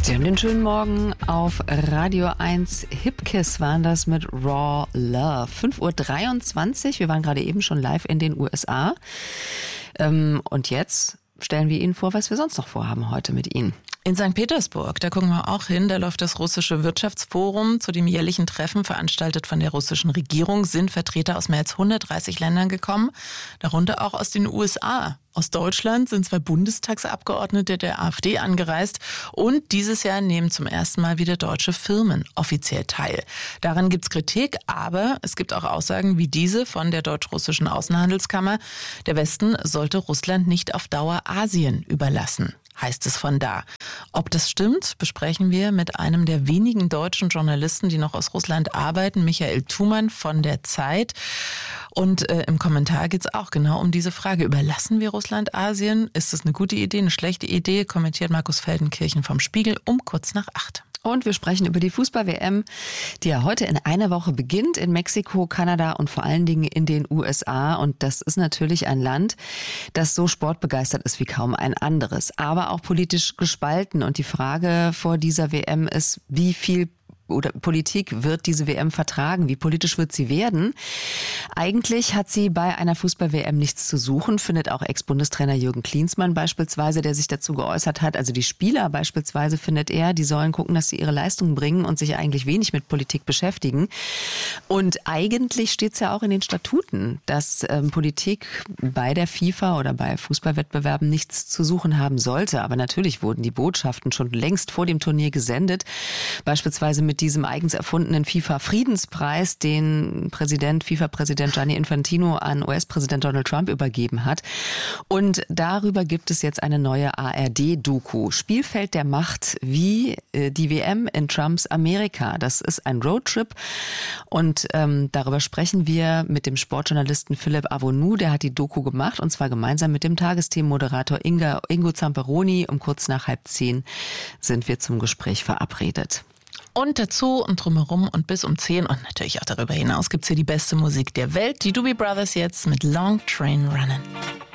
Sie haben den schönen Morgen auf Radio 1. Hipkiss waren das mit Raw Love. 5:23 Uhr. Wir waren gerade eben schon live in den USA. Und jetzt stellen wir Ihnen vor, was wir sonst noch vorhaben heute mit Ihnen. In St. Petersburg, da gucken wir auch hin, da läuft das russische Wirtschaftsforum. Zu dem jährlichen Treffen, veranstaltet von der russischen Regierung, sind Vertreter aus mehr als 130 Ländern gekommen, darunter auch aus den USA. Aus Deutschland sind 2 Bundestagsabgeordnete der AfD angereist und dieses Jahr nehmen zum ersten Mal wieder deutsche Firmen offiziell teil. Daran gibt's Kritik, aber es gibt auch Aussagen wie diese von der deutsch-russischen Außenhandelskammer. Der Westen sollte Russland nicht auf Dauer Asien überlassen, heißt es von da. Ob das stimmt, besprechen wir mit einem der wenigen deutschen Journalisten, die noch aus Russland arbeiten, Michael Thumann von der Zeit. Und im Kommentar geht es auch genau um diese Frage. Überlassen wir Russland Asien? Ist das eine gute Idee, eine schlechte Idee? Kommentiert Markus Feldenkirchen vom Spiegel um kurz nach 8. Und wir sprechen über die Fußball-WM, die ja heute in einer Woche beginnt in Mexiko, Kanada und vor allen Dingen in den USA. Und das ist natürlich ein Land, das so sportbegeistert ist wie kaum ein anderes, aber auch politisch gespalten. Und die Frage vor dieser WM ist, wie viel Politik wird diese WM vertragen? Wie politisch wird sie werden? Eigentlich hat sie bei einer Fußball-WM nichts zu suchen, findet auch Ex-Bundestrainer Jürgen Klinsmann beispielsweise, der sich dazu geäußert hat. Also die Spieler beispielsweise, findet er, die sollen gucken, dass sie ihre Leistungen bringen und sich eigentlich wenig mit Politik beschäftigen. Und eigentlich steht es ja auch in den Statuten, dass Politik bei der FIFA oder bei Fußballwettbewerben nichts zu suchen haben sollte. Aber natürlich wurden die Botschaften schon längst vor dem Turnier gesendet, beispielsweise mit diesem eigens erfundenen FIFA-Friedenspreis, den FIFA-Präsident Gianni Infantino an US-Präsident Donald Trump übergeben hat. Und darüber gibt es jetzt eine neue ARD-Doku. Spielfeld der Macht, wie die WM in Trumps Amerika. Das ist ein Roadtrip und darüber sprechen wir mit dem Sportjournalisten Philipp Avonou. Der hat die Doku gemacht und zwar gemeinsam mit dem Tagesthemenmoderator Ingo Zamperoni. Um kurz nach 9:30 sind wir zum Gespräch verabredet. Und dazu und drumherum und bis um 10 und natürlich auch darüber hinaus gibt's hier die beste Musik der Welt. Die Doobie Brothers jetzt mit Long Train Runnin'.